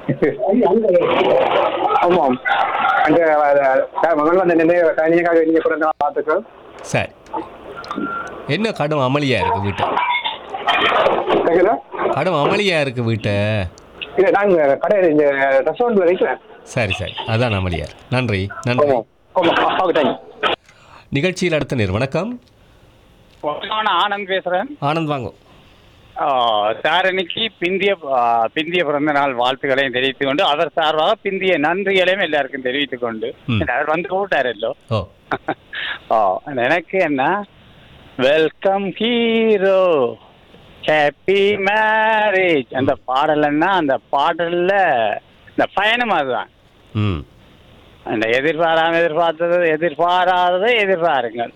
ஆமாம். அந்த மகள் வந்து தனியாக இங்கே பிறந்த பார்த்துக்கிறோம். சரி, என்ன கடும் அமளியாக இருக்குது வீட்டை? கேட்குதா? கடும் அமளியாக இருக்குது வீட்டை. இல்லை, நாங்கள் கடையில் இந்த ரெஸ்டாரண்ட்டில் வைக்கிறேன். சரி சரி, அதான் அமளியார். நன்றி நன்றி. நிகழ்ச்சியில் அடுத்த நேர். வணக்கம். ஆனந்த் பேசுகிறேன். ஆனந்த் வாங்க சார். இன்னைக்கு பிந்திய பிறந்த நாள் வாழ்த்துக்களையும் தெரிவித்துக் கொண்டு அவர் சார்பாக பிந்திய நன்றிகளையும் எல்லாருக்கும் தெரிவித்துக் கொண்டு அவர் வந்து கூட்டார் இல்லோ. எனக்கு என்ன வெல்கம் ஹீரோ ஹாப்பி மேரேஜ் அந்த பாடல்னா அந்த பாடல்ல இந்த பயணம் அதுதான். அந்த எதிர்பாராததை எதிர்பாருங்கள்.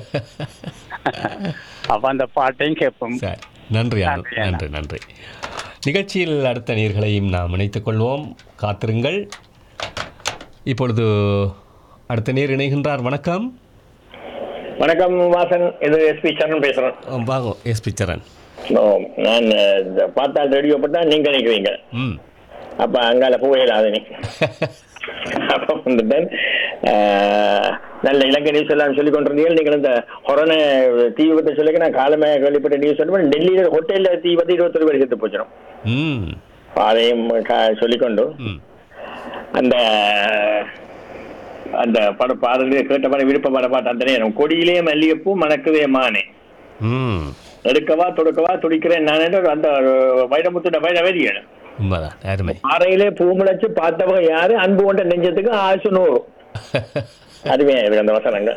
அப்ப அந்த பாட்டையும் கேட்போம். நன்றி நன்றி நன்றி. நிகழ்ச்சியில் அடுத்த நீர்களையும் நாம் இணைத்துக் கொள்வோம், காத்திருங்கள். இப்பொழுது அடுத்த நீர் இணைகின்றார். வணக்கம். வணக்கம் வாசன், இது எஸ்பி சரண் பேசுறேன். வாங்க எஸ்பி சரண். நான் பார்த்தால் ரேடியோ பட்டா நீங்க நினைக்கிறீங்க. அப்ப அங்கால போயிடாது நீ. அப்ப வந்துட்டேன். நல்ல இலங்கை நியூஸ் எல்லாம் சொல்லிக் கொண்டிருந்தீங்க. நீங்கள் இந்த கொரோனா தீ விபத்தை சொல்லிக்க நான் காலமே கேள்விப்பட்ட நியூஸ் சொல்லுவேன். டெல்லியில ஹோட்டல்ல தீ விபத்து 21 பேர் செத்து போச்சிடும். அதையும் சொல்லிக்கொண்டு அந்த அந்த பட பாடலே கேட்ட பாட விருப்ப பாட பாட்டு அந்த நேரம் கொடியிலே மல்லிகைப்பூ மணக்குதே மானே எடுக்கவா தொடுக்கவா துடிக்கிறேன் நான் அந்த வைரமுத்து வைரவேதியன் அறையிலே பூ முளைச்சு பார்த்தவங்க யாரு அன்பு கொண்ட நெஞ்சத்துக்கு ஆசு 100. அருமையா இருக்கு அந்த வசனங்க.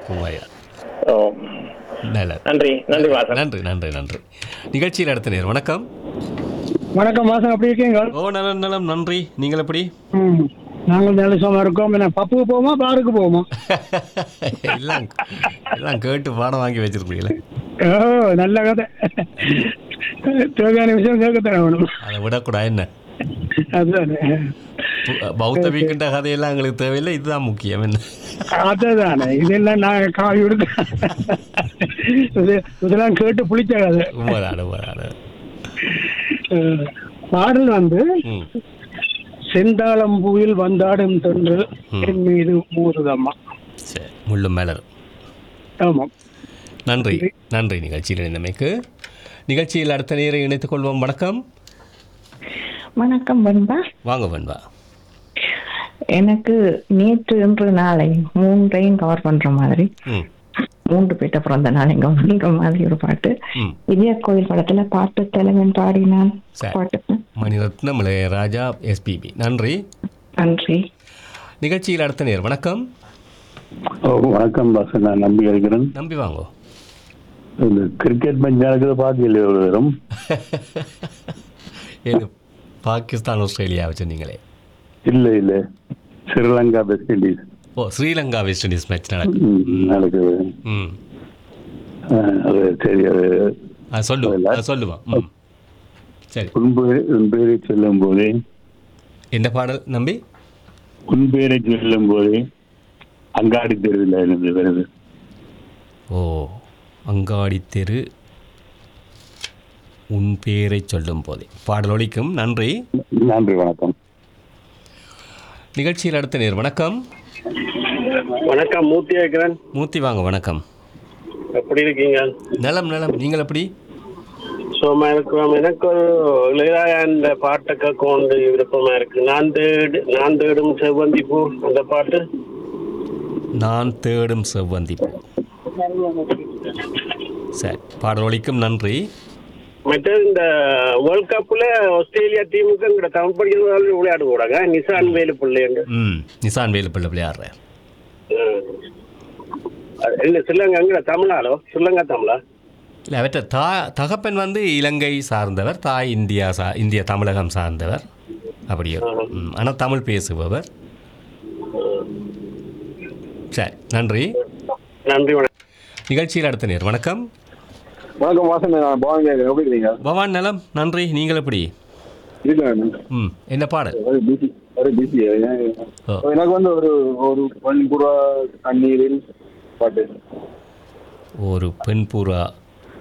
நன்றி நன்றி வாசன். நன்றி நன்றி நன்றி. நிகழ்ச்சியில் அடுத்த நேர். வணக்கம். வணக்கம் வாசன், எப்படி இருக்கீங்க? நலம் நலம் நன்றி. நீங்கள் எப்படி? நாங்கள் நிலசமா இருக்கோம். என்ன பப்புக்கு போவோமா பாருக்கு போவோமா? எல்லாம் எல்லாம் கேட்டு பாடம் வாங்கி வச்சிருக்கீங்களே. நல்ல கதை. தேவையான விஷயம் கேட்கத்தான் வேணும், அதை விடக்கூடாது. என்ன அதுதான் பௌத்த வீக்கின்ற கதையெல்லாம் எங்களுக்கு தேவையில்லை, இதுதான் முக்கியம். என்ன அதுதானே இதெல்லாம் நான் காய் விடுக்க இதெல்லாம் கேட்டு புளிச்ச கதை. பாடல் வந்து செந்தாளம்பூவில் வந்தாடும் தென்றல் என் மீது மூறுதம்மா முள்ளும் மலர். ஆமாம். நன்றி நன்றி. நிகழ்ச்சியில் இணைந்தமைக்கு. நிகழ்ச்சியில் அடுத்த நேரை இணைத்துக் கொள்வோம். வணக்கம். வணக்கம் வெண்பா. வாங்க வெண்பா. எனக்கு நேற்று இன்று நாளை 3ஐயும் கவர் பண்ற மாதிரி 3 பேட்ட பிறந்த நாளையும் கவர் பண்ற மாதிரி ஒரு பாட்டு. விஜய கோயில் படத்துல பாட்டு தலைவன் பாடினான் பாட்டு. மணிரத்னம், இளையராஜா, எஸ்பிபி. நன்றி நன்றி. நிகழ்ச்சியில் அடுத்த நேர். வணக்கம். வணக்கம் பாசன், நான் நம்பி இருக்கிறேன். நம்பி வாங்க. இந்த கிரிக்கெட் மேட்ச் நடக்குது பார்க்கல வரும். பாகிஸ்தான் ஆஸ்திரேலியா வச்சிருந்தீங்களே? இல்லை இல்லை, Sri Lanka west Indies. Sri Lanka west Indies match நடக்குது. அது சரி, அது சொல்லுவான். சரி. உன் பேரை சொல்லும் போதே. என்ன பாடல் நம்பி? உன் பேரை சொல்லும் போதே அங்காடி தெருவில் இருந்து வருது. அங்காடி தெரு உன் பேரை சொல்லும் போதே பாடல் ஒலிக்கும். நன்றி நன்றி. வணக்கம். நிகழ்ச்சியில் அடுத்த நேர். வணக்கம். வணக்கம், மூர்த்தி இருக்கிறேன். மூர்த்தி வாங்க. வணக்கம். எப்படி இருக்கீங்க? நலம் நலம். நீங்கள் எப்படி? சும்மா இருக்கிறோம். எனக்கு ஒரு இளையராஜா அந்த பாட்டை கேட்க விருப்பமா இருக்கு. நான் தேடும் செவ்வந்தி பூ அந்த பாட்டு. நான் தேடும் செவ்வந்தி பூ. சரி, பாடல் ஒலிக்கும். நன்றி. மற்றது இந்த வேர்ல்ட் கப்ல ஆஸ்திரேலியா டீமுக்கு தமிழ் படிக்கிறவங்க விளையாட கூடாங்க. நிசான் வேலுப்பிள்ளை. நிசான் வேலுப்பிள்ளை விளையாடுற இல்லை ஸ்ரீலங்கா தமிழாலோ? ஸ்ரீலங்கா தமிழா? இல்லை, அவற்ற தகப்பன் வந்து இலங்கை சார்ந்தவர், தாய் இந்திய தமிழகம் சார்ந்தவர். அப்படியே ஆனால் தமிழ் பேசுபவர். சரி, நன்றி நன்றி. நிகழ்ச்சியில் அடுத்த நேர். வணக்கம். வணக்கம் வாசன், நான் பவான் கேட்குறேன். எப்படி இருக்கீங்க? பவான் நலம் நன்றி. நீங்கள் எப்படி? என்ன பாடல்? எனக்கு வந்து ஒரு பெண் புறா தண்ணீரில் பாட்டு. ஒரு பெண் புறா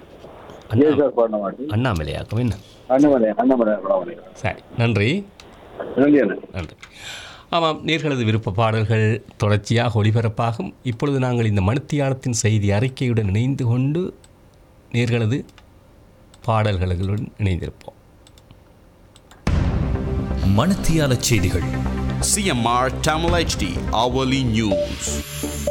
அண்ணாமலையாக்கும். என்ன? அண்ணாமலை. சரி, நன்றி. நன்றி அண்ணா. நன்றி. ஆமாம், நேர்களது விருப்ப பாடல்கள் தொடர்ச்சியாக ஒளிபரப்பாகும். இப்பொழுது நாங்கள் இந்த மணித்தியாலத்தின் செய்தி அறிக்கையுடன் இணைந்து கொண்டு நேர்களது பாடல்களுடன் இணைந்திருப்போம். மணித்தியால செய்திகள். CMR Tamil HD hourly news.